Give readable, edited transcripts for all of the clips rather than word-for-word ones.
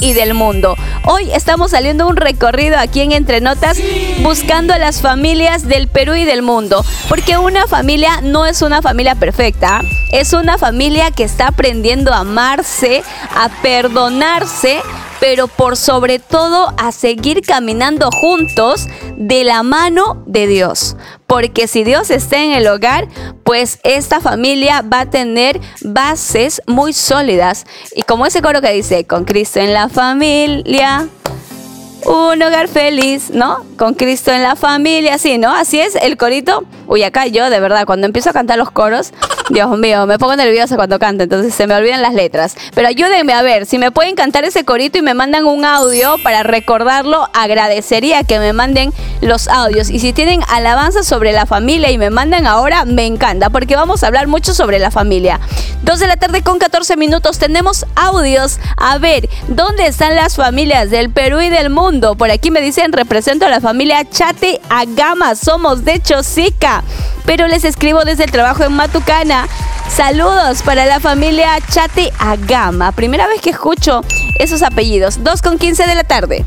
y del mundo. Hoy estamos saliendo un recorrido aquí en Entre Notas buscando a las familias del Perú y del mundo, porque una familia no es una familia perfecta, es una familia que está aprendiendo a amarse, a perdonarse, pero por sobre todo a seguir caminando juntos de la mano de Dios. Porque si Dios está en el hogar, pues esta familia va a tener bases muy sólidas. Y como ese coro que dice, con Cristo en la familia, un hogar feliz, ¿no? Con Cristo en la familia, sí, ¿no? Así es el corito. Uy, acá yo, de verdad, cuando empiezo a cantar los coros, Dios mío, me pongo nerviosa cuando canto, entonces se me olvidan las letras. Pero ayúdenme a ver, si me pueden cantar ese corito y me mandan un audio para recordarlo, agradecería que me manden los audios. Y si tienen alabanzas sobre la familia y me mandan ahora, me encanta, porque vamos a hablar mucho sobre la familia. 2:14 p.m, tenemos audios. A ver, ¿dónde están las familias del Perú y del mundo? Por aquí me dicen, represento a la familia Chate Agama, somos de Chosica, pero les escribo desde el trabajo en Matucana. Saludos para la familia Chate Agama. Primera vez que escucho esos apellidos. 2:15 p.m.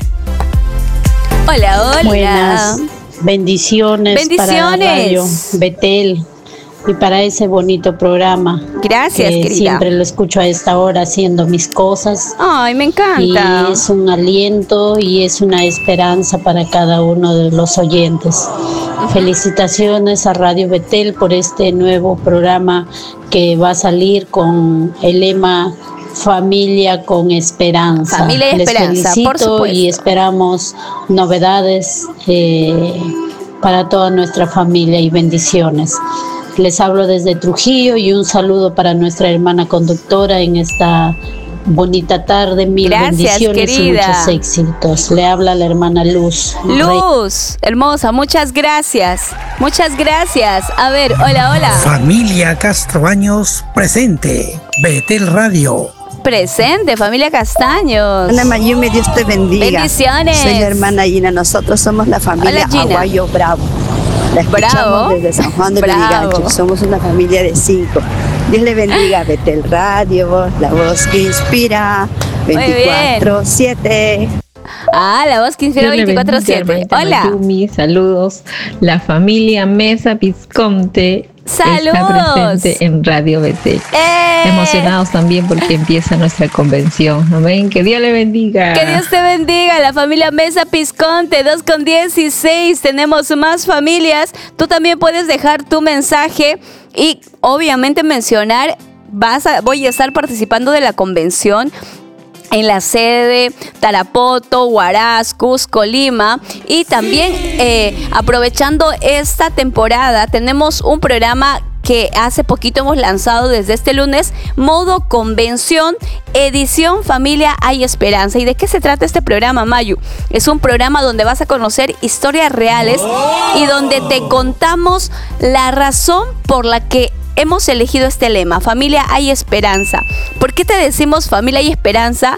Hola, hola. Buenas. Bendiciones para Radio Betel y para ese bonito programa. Gracias, querida. Siempre lo escucho a esta hora haciendo mis cosas. Ay, me encanta. Y es un aliento y es una esperanza para cada uno de los oyentes. Felicitaciones a Radio Betel por este nuevo programa que va a salir con el lema Familia con Esperanza. Familia y Esperanza, les felicito, por supuesto. y esperamos novedades para toda nuestra familia y bendiciones. Les hablo desde Trujillo y un saludo para nuestra hermana conductora en esta bonita tarde. Mil bendiciones, querida, y muchos éxitos. Le habla la hermana Luz. Luz, hermosa, muchas gracias. Muchas gracias. A ver, hola, hola. Familia Castroaños presente. Betel Radio. Presente, familia Castaños. Ana Mayumi, Dios te bendiga. Bendiciones. Soy la hermana Gina. Nosotros somos la familia Aguayo Bravo. La escuchamos desde San Juan de Lurigancho. Somos una familia de 5. Dios le bendiga. Betel Radio, la voz que inspira. 24/7. Ah, la voz que inspira 24/7. Hola. Mayumi, saludos. La familia Mesa Visconte. ¡Saludos! Está presente en Radio Betel. Emocionados también porque empieza nuestra convención. Amén. Que Dios le bendiga. Que Dios te bendiga. La familia Mesa Pisconte, 2:16. Tenemos más familias. Tú también puedes dejar tu mensaje y obviamente mencionar, voy a estar participando de la convención en la sede de Tarapoto, Huaraz, Cusco, Lima. Y también aprovechando esta temporada, tenemos un programa que hace poquito hemos lanzado desde este lunes, Modo Convención, edición Familia Hay Esperanza. ¿Y de qué se trata este programa, Mayu? Es un programa donde vas a conocer historias reales y donde te contamos la razón por la que hemos elegido este lema, Familia Hay Esperanza. ¿Por qué te decimos Familia Hay Esperanza?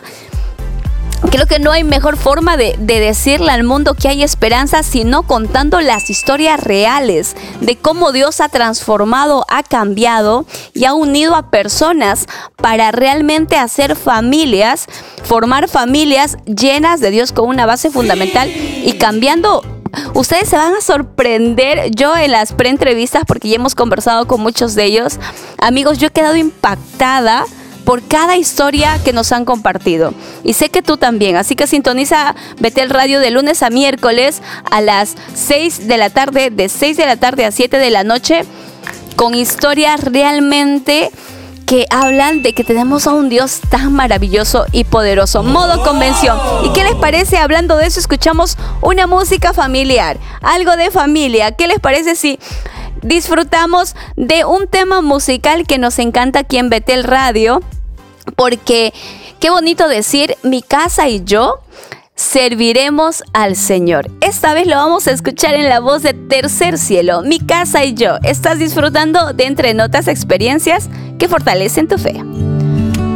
Creo que no hay mejor forma de decirle al mundo que hay esperanza sino contando las historias reales de cómo Dios ha transformado, ha cambiado y ha unido a personas para realmente hacer familias, formar familias llenas de Dios con una base fundamental y cambiando. Ustedes se van a sorprender. Yo en las pre-entrevistas, porque ya hemos conversado con muchos de ellos, amigos, yo he quedado impactada por cada historia que nos han compartido. Y sé que tú también. Así que sintoniza Betel Radio de lunes a miércoles a las 6 de la tarde, de 6 de la tarde a 7 de la noche, con historias realmente que hablan de que tenemos a un Dios tan maravilloso y poderoso. Modo Convención. ¿Y qué les parece? Hablando de eso, escuchamos una música familiar, algo de familia. ¿Qué les parece si disfrutamos de un tema musical que nos encanta aquí en Betel Radio? Porque qué bonito decir, mi casa y yo serviremos al Señor. Esta vez lo vamos a escuchar en la voz de Tercer Cielo, Mi casa y yo. Estás disfrutando de Entre Notas, experiencias que fortalecen tu fe.